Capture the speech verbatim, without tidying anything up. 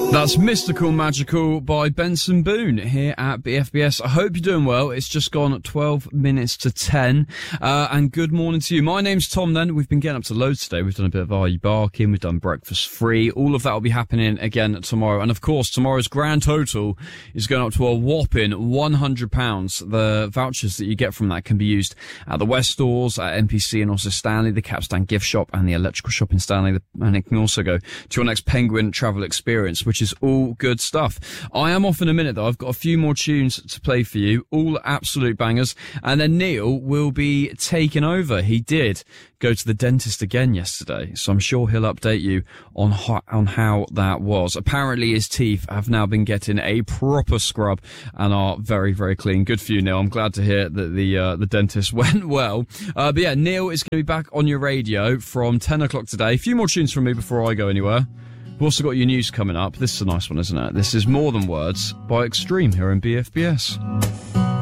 That's Mystical Magical by Benson Boone here at B F B S. I hope you're doing well. It's just gone twelve minutes to ten. Uh, and good morning to you. My name's Tom then. We've been getting up to loads today. We've done a bit of Are You Barking? We've done Breakfast Free. All of that will be happening again tomorrow. And of course, tomorrow's grand total is going up to a whopping one hundred pounds. The vouchers that you get from that can be used at the West stores, at N P C and also Stanley, the Capstan gift shop and the electrical shop in Stanley. And it can also go to your next Penguin travel experience, which is all good stuff. I am off in a minute though. I've got a few more tunes to play for you, all absolute bangers, and then Neil will be taking over. He did go to the dentist again yesterday, so I'm sure he'll update you on how, on how that was. Apparently his teeth have now been getting a proper scrub and are very, very clean. Good for you, Neil. I'm glad to hear that the uh, the dentist went well. Uh, but yeah, Neil is going to be back on your radio from ten o'clock today. A few more tunes from me before I go anywhere. We've also got your news coming up. This is a nice one, isn't it? This is More Than Words by Extreme here in B F B S.